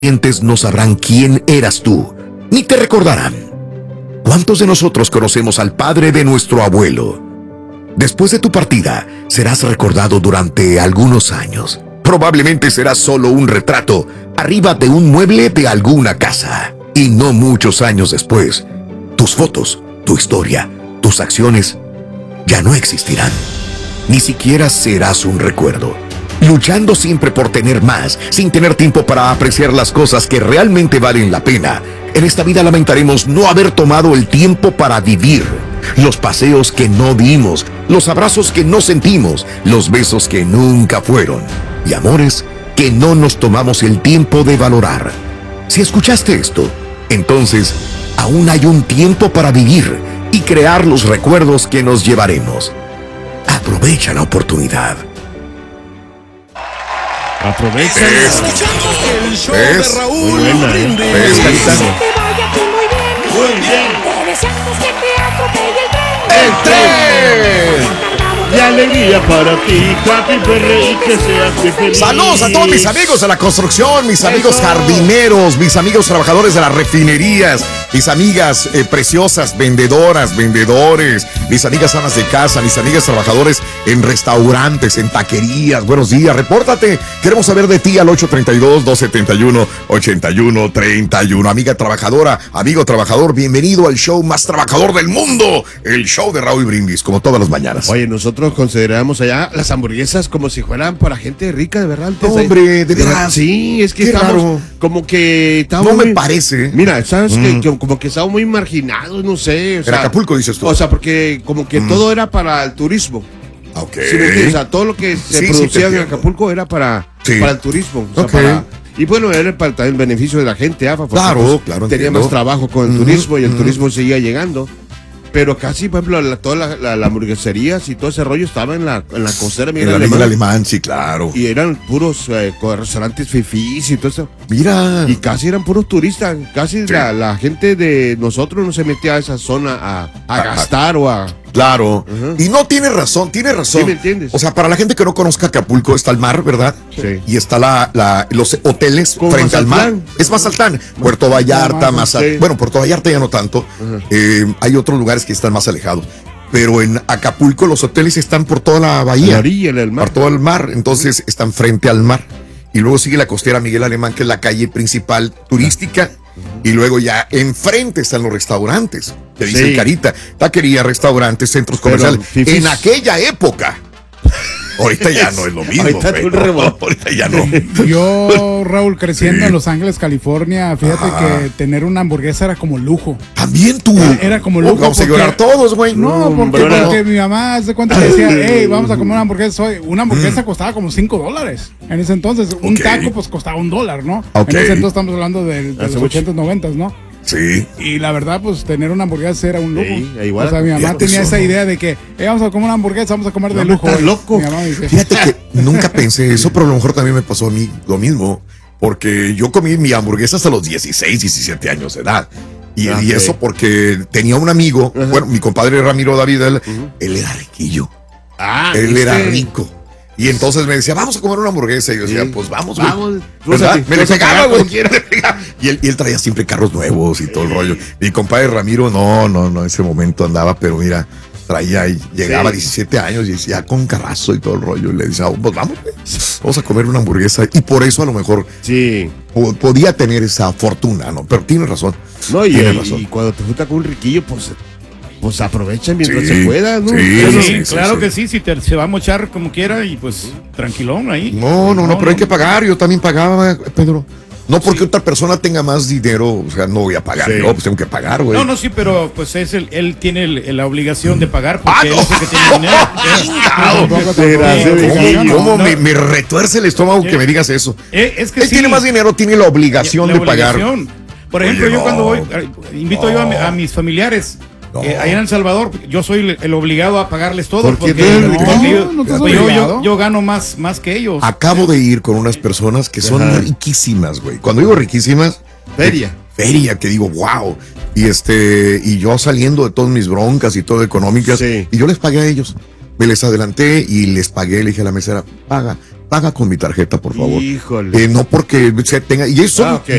no sabrán quién eras tú, ni te recordarán. ¿Cuántos de nosotros conocemos al padre de nuestro abuelo? Después de tu partida, serás recordado durante algunos años. Probablemente serás solo un retrato arriba de un mueble de alguna casa. Y no muchos años después, tus fotos, tu historia, tus acciones ya no existirán. Ni siquiera serás un recuerdo, luchando siempre por tener más, sin tener tiempo para apreciar las cosas que realmente valen la pena. En esta vida lamentaremos no haber tomado el tiempo para vivir. Los paseos que no dimos, los abrazos que no sentimos, los besos que nunca fueron, y amores que no nos tomamos el tiempo de valorar. Si escuchaste esto, entonces aún hay un tiempo para vivir y crear los recuerdos que nos llevaremos. Aprovecha la oportunidad. Aprovecha. El show de Raúl Brindis. Que te vaya aquí muy bien. Muy bien. Te deseamos que te atropelle el tren. ¡El tren! ¡Y alegría para ti, Happy Birthday, y que seas muy feliz! Saludos a todos mis amigos de la construcción, mis amigos jardineros, mis amigos trabajadores de las refinerías, mis amigas preciosas, vendedoras, vendedores, mis amigas amas de casa, mis amigas trabajadores en restaurantes, en taquerías. Buenos días, repórtate. Queremos saber de ti al 832-271-8131. Amiga trabajadora, amigo trabajador, bienvenido al show más trabajador del mundo, el show de Raúl Brindis, como todas las mañanas. Oye, nosotros consideramos allá las hamburguesas como si fueran para gente rica, de verdad. No, hombre, de veras. Sí, es que Qué estamos raro. como que estamos No muy, me parece. Mira, sabes que como que estamos muy marginados, no sé. O En sea, Acapulco, dices tú. O sea, porque como que todo era para el turismo. Ok. ¿Sí me entiendes? O sea, todo lo que se Sí, producía sí, te en entiendo. Acapulco era para el turismo. O sea, Ok. y bueno, era para también el beneficio de la gente, porque, Claro, tenía entiendo. más trabajo con el turismo y el turismo seguía llegando. Pero casi, por ejemplo, todas las hamburgueserías y todo ese rollo estaba en la costera Miguel En la Alemán. Miguel Alemán, sí, claro. Y eran puros restaurantes fifís y todo eso. Mira. Y casi eran puros turistas. Casi la gente de nosotros no se metía a esa zona a gastar o a... Claro. Y no tiene razón, tiene razón. Sí, ¿me entiendes? O sea, para la gente que no conozca Acapulco, está el mar, ¿verdad? Sí. Y está los hoteles Como frente al mar. Mazatlán. Es Mazatlán. Puerto Vallarta, sí. Bueno, Puerto Vallarta ya no tanto. Hay otros lugares que están más alejados. Pero en Acapulco los hoteles están por toda la bahía. La orilla del mar. Por todo el mar. Entonces están frente al mar. Y luego sigue la costera Miguel Alemán, que es la calle principal turística. Y luego ya enfrente están los restaurantes, que dicen Sí. carita, taquería, restaurantes, centros Pero, comerciales. fifís. En aquella época. Ahorita ya no es lo mismo. Ahorita güey. es un rebote. Ahorita ya no. Yo, Raúl, creciendo Sí. en Los Ángeles, California, fíjate que tener una hamburguesa era como lujo. También tú. Era como lujo. Vamos a porque- llorar todos, güey. No, porque, Hombre, porque mi mamá se cuenta que decía, hey, vamos a comer una hamburguesa hoy. Una hamburguesa costaba como $5 en ese entonces. Un Ok. taco pues costaba $1, ¿no? Ok. En ese entonces estamos hablando de Hace los mucho. 80s, 90s, ¿no? Sí. Y la verdad, pues tener una hamburguesa era un lujo. Sí, igual. O sea, mi mamá Fíjate tenía eso, esa ¿no? idea de que, vamos a comer una hamburguesa, vamos a comer de No, lujo. estás hoy. loco. Mi mamá dice, Fíjate que nunca pensé eso, pero a lo mejor también me pasó a mí lo mismo. Porque yo comí mi hamburguesa hasta los 16, 17 años de edad. Y Ok. eso porque tenía un amigo, bueno, mi compadre Ramiro David, él era riquillo. Ah, Él ¿viste? era rico. Y entonces me decía, vamos a comer una hamburguesa. Y yo decía, Sí. pues vamos, güey. Vamos. ¿Verdad? Tú Me le vas a pegaba, pagar güey. como quieras. Le pegaba. Y él traía siempre carros nuevos y todo el rollo. Mi compadre Ramiro, no, ese momento andaba, pero mira, traía y llegaba a Sí. 17 años y decía con carrazo y todo el rollo. Y le decía, pues vamos, güey. Vamos a comer una hamburguesa. Y por eso a lo mejor Sí. podía tener esa fortuna, ¿no? Pero tienes razón. No, y Tienes razón. cuando te juntas con un riquillo, pues aprovecha mientras Sí. se pueda, ¿no? Sí, Pero- sí, Claro sí. que sí, si se va a mochar como quiera y pues tranquilón ahí. No, pero hay que pagar. Yo también pagaba, Pedro. No porque otra persona tenga más dinero, o sea, no voy a pagar. Sí. No, pues tengo que pagar, güey. No, sí, pero pues él tiene la obligación de pagar porque Ah, él no. es el que tiene dinero. tampoco te Desgraciado, funciona. ¿Cómo No. me retuerce el estómago que me digas eso? Es que Él sí. tiene más dinero, tiene la obligación La de pagar. obligación. Por ejemplo, Oye, yo no. cuando voy, invito yo a mis familiares No. allá en El Salvador, yo soy el obligado a pagarles todo. ¿Por qué porque, tú eres porque rico? yo, No estás pues obligado. yo gano más que ellos. Acabo de ir con unas personas que son Ajá. riquísimas, güey. Cuando digo riquísimas, Feria. feria, que digo, wow. Y yo saliendo de todas mis broncas y todo económicas, Sí. y yo les pagué a ellos. Me les adelanté y les pagué, le dije a la mesera, paga. Paga con mi tarjeta, por favor. Híjole. No porque se tenga. Y eso Ah, ok.